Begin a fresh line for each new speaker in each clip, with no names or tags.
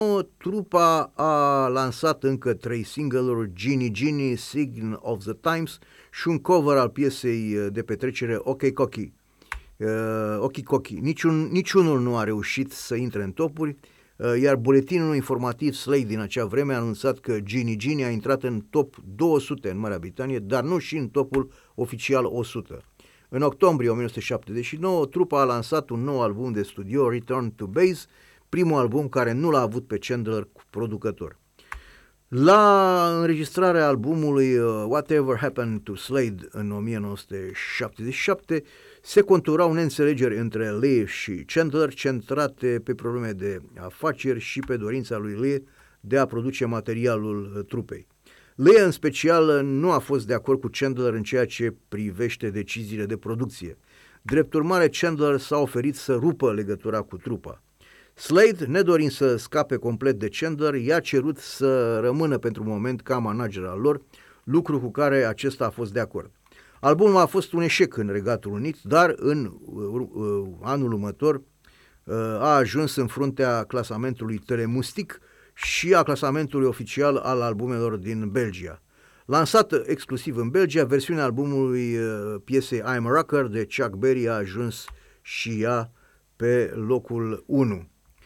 Trupa a lansat încă 3 single-uri, Genie Genie, Sign of the Times și un cover al piesei de petrecere Ok Cocky. Ochi Cocky. Niciunul nu a reușit să intre în topuri, iar buletinul informativ Slate din acea vreme a anunțat că Genie Genie a intrat în top 200 în Marea Britanie, dar nu și în topul oficial 100. În octombrie 1979, trupa a lansat un nou album de studio, Return to Base, primul album care nu l-a avut pe Chandler cu producător. La înregistrarea albumului Whatever Happened to Slade în 1977 se conturau neînțelegeri între Lee și Chandler, centrate pe probleme de afaceri și pe dorința lui Lee de a produce materialul trupei. Lee în special nu a fost de acord cu Chandler în ceea ce privește deciziile de producție. Drept urmare, Chandler s-a oferit să rupă legătura cu trupa. Slade, nedorind să scape complet de Chandler, i-a cerut să rămână pentru un moment ca manager al lor, lucru cu care acesta a fost de acord. Albumul a fost un eșec în Regatul Unit, dar în anul următor a ajuns în fruntea clasamentului Telemustic și a clasamentului oficial al albumelor din Belgia. Lansată exclusiv în Belgia, versiunea albumului piesei I'm a Rocker de Chuck Berry a ajuns și ea pe locul 1.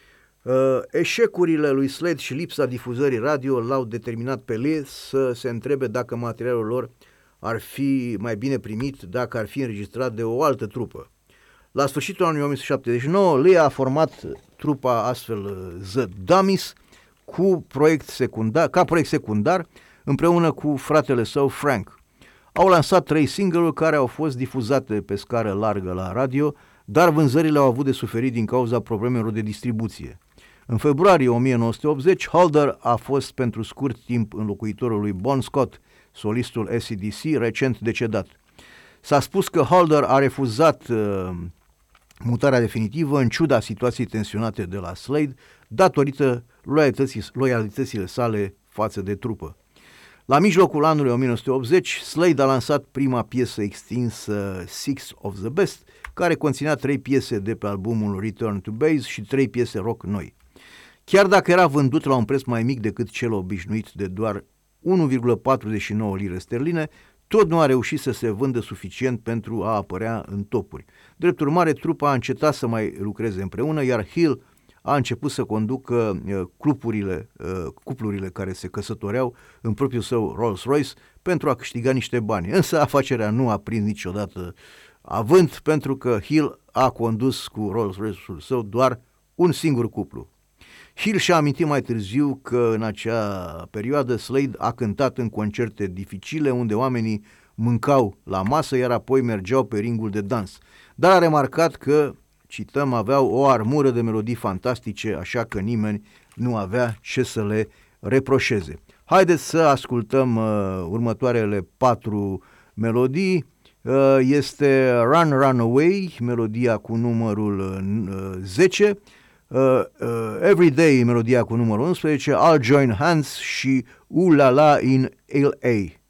Eșecurile lui Slade și lipsa difuzării radio l-au determinat pe Lee să se întrebe dacă materialul lor ar fi mai bine primit dacă ar fi înregistrat de o altă trupă. La sfârșitul anului 1979, Lee a format trupa astfel The Dummies ca proiect secundar împreună cu fratele său Frank. Au lansat 3 single-uri care au fost difuzate pe scară largă la radio, dar vânzările au avut de suferit din cauza problemelor de distribuție. În februarie 1980, Holder a fost pentru scurt timp înlocuitorul lui Bon Scott, solistul AC/DC, recent decedat. S-a spus că Holder a refuzat mutarea definitivă în ciuda situației tensionate de la Slade, datorită loialității sale față de trupă. La mijlocul anului 1980, Slade a lansat prima piesă extinsă Six of the Best, care conținea 3 piese de pe albumul Return to Base și 3 piese rock noi. Chiar dacă era vândut la un preț mai mic decât cel obișnuit de doar 1,49 lire sterline, tot nu a reușit să se vândă suficient pentru a apărea în topuri. Drept urmare, trupa a încetat să mai lucreze împreună, iar Hill a început să conducă cuplurile care se căsătoreau în propriul său Rolls-Royce pentru a câștiga niște bani. Însă afacerea nu a prins niciodată avânt, pentru că Hill a condus cu Rolls-Royce-ul său doar un singur cuplu. Hill și-a amintit mai târziu că în acea perioadă Slade a cântat în concerte dificile unde oamenii mâncau la masă, iar apoi mergeau pe ringul de dans. Dar a remarcat că, cităm, aveau o armură de melodii fantastice, așa că nimeni nu avea ce să le reproșeze. Haideți să ascultăm următoarele 4 melodii. Este Run, Run Away, melodia cu numărul 10, Everyday, melodia cu numărul 11, I'll Join Hands și Ooh La La in L.A.